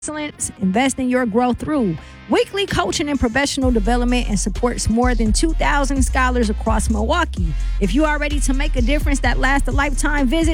excellence, invest in your growth through weekly coaching and professional development, and supports more than 2,000 scholars across Milwaukee. If you are ready to make a difference that lasts a lifetime, visit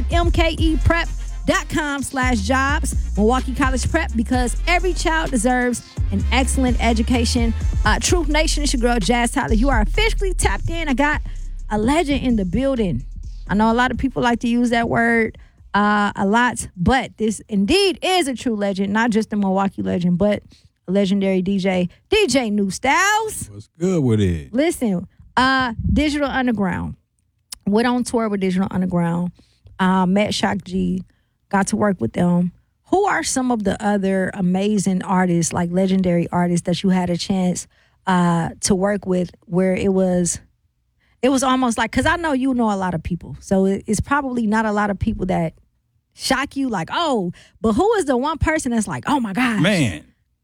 mkeprep.com/jobs. Milwaukee College Prep, because every child deserves an excellent education. Truth Nation, it's your girl Jazz Tyler. You are officially tapped in. I got a legend in the building. I know a lot of people like to use that word a lot, but this indeed is a true legend, not just a Milwaukee legend, but a legendary DJ New Styles. What's good with it? Listen, Digital Underground. Went on tour with Digital Underground. Met Shock G. Got to work with them. Who are some of the other amazing artists, like legendary artists, that you had a chance to work with, where it was almost like, because I know you know a lot of people, so it's probably not a lot of people that shock you, like, oh, but who is the one person that's like, oh my gosh? Man.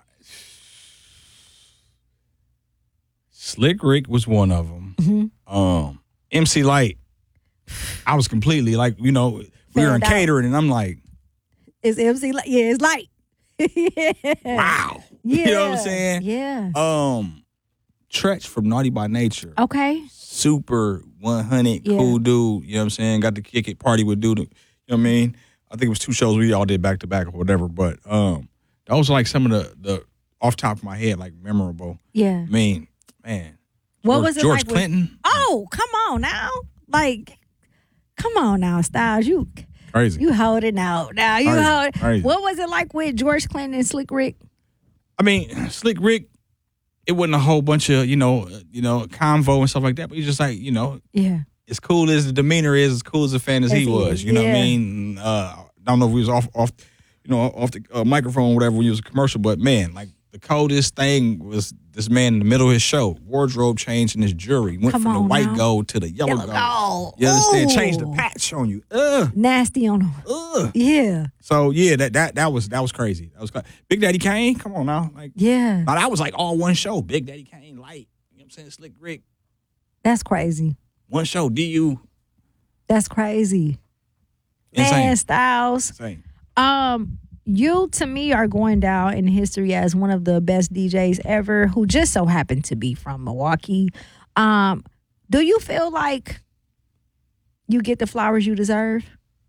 Slick Rick was one of them. Mm-hmm. MC Light. I was completely like, we were in catering, and I'm like, it's MC Light. Yeah, it's Light. Yeah. Wow. Yeah. You know what I'm saying? Yeah. Tretch from Naughty by Nature. Okay. Super 100, cool dude. You know what I'm saying? Got to kick it, party with dude. You know what I mean? I think it was 2 shows we all did back to back or whatever. But those are like some of the off top of my head, like memorable. Yeah. I mean, man. What was it George like Clinton? Come on now. Like, come on now, Styles. You crazy. You hold it out. Now you Crazy. hold it. Crazy. What was it like with George Clinton and Slick Rick? I mean, Slick Rick, it wasn't a whole bunch of, convo and stuff like that, but he's just like, Yeah. as cool as the demeanor is, as cool as a fan as he was. You know what I mean? I don't know if he was off the microphone or whatever when he was a commercial, but man, like the coldest thing was this man in the middle of his show, wardrobe change in his jewelry, went from the white gold to the yellow gold. You understand? Ooh. Changed the patch on you. Nasty on him. Yeah. So yeah, that was crazy. That was crazy. Big Daddy Kane, come on now. Like, yeah. now that was like all one show. Big Daddy Kane, Light. You know what I'm saying? Slick Rick. That's crazy. One show, DU. That's crazy. Insane. Man, Styles. Insane. You, to me, are going down in history as one of the best DJs ever, who just so happened to be from Milwaukee. Do you feel like you get the flowers you deserve?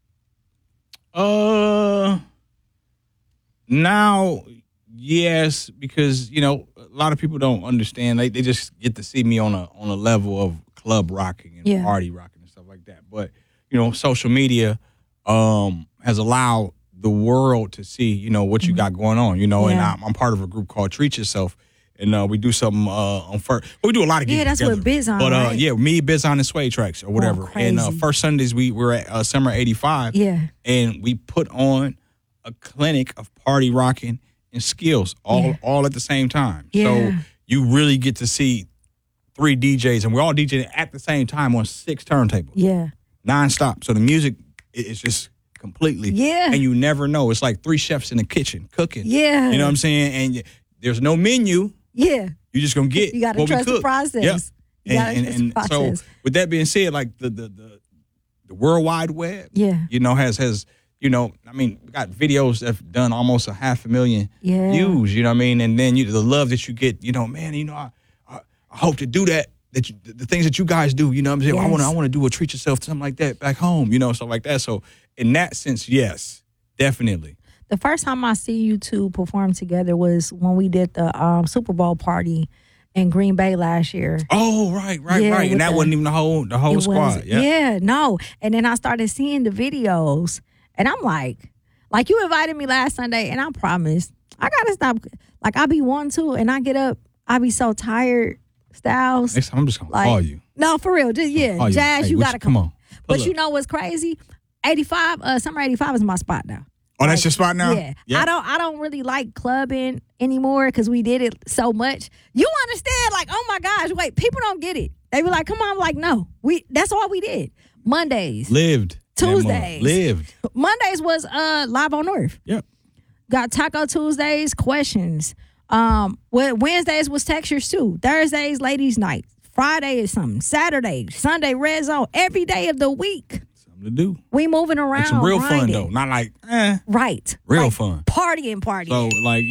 Now, yes, because, a lot of people don't understand. They just get to see me on a level of club rocking and party rocking and stuff like that. But, social media has allowed the world to see, what you got going on, and I'm part of a group called Treat Yourself, and we do something on first. We do a lot of gigs that's together. what Biz on, but right? me, Biz on, and Sway Tracks or whatever. And first Sundays we were at Summer 85, and we put on a clinic of party rocking and skills all at the same time. So you really get to see 3 DJs, and we're all DJing at the same time on 6 turntables. Yeah, nonstop. So the music is just completely. Yeah. And you never know. It's like 3 chefs in the kitchen cooking. Yeah. You know what I'm saying? And there's no menu. Yeah. You're just going to get you gotta what trust we cook. the process. Yep. And so with that being said, like the World Wide Web, has we got videos that have done almost 500,000 views, you know what I mean? And then the love that you get, I hope to do that. The things that you guys do, you know what I'm saying? Yes. I want to do a Treat Yourself, something like that back home, stuff like that. So in that sense, yes, definitely. The first time I see you two perform together was when we did the Super Bowl party in Green Bay last year. Oh, right. And that wasn't even the whole squad. Yeah, no. And then I started seeing the videos, and I'm like you invited me last Sunday, and I promise I gotta stop. Like, I be one too, and I get up, I be so tired. Styles. Next time I'm just gonna call you. No, for real. Just Jazz, you gotta come on. But up. You know what's crazy? 85, Summer 85 is my spot now. Oh, that's your spot now? Yeah. I don't really like clubbing anymore because we did it so much. You understand? Like, oh my gosh, wait, people don't get it. They be like, come on, I'm like, no. That's all we did. Mondays. Lived. Tuesdays. Lived. Mondays was Live on Earth. Yep. Got Taco Tuesdays, questions. Wednesdays was textures too. Thursdays, ladies' night. Friday is something. Saturday, Sunday, red zone. Every day of the week. Something to do. We moving around. Like some real grinding. fun though. Not like Right. Real like fun. Partying. So like